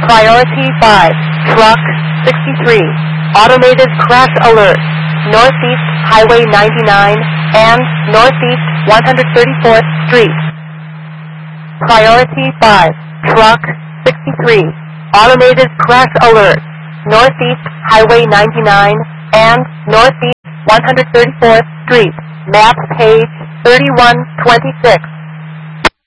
Priority 5, Truck 63, Automated Crash Alert, Northeast Highway 99 and Northeast 134th Street. Priority 5, Truck 63, Automated Crash Alert, Northeast Highway 99 and Northeast 134th Street. Map page 3126.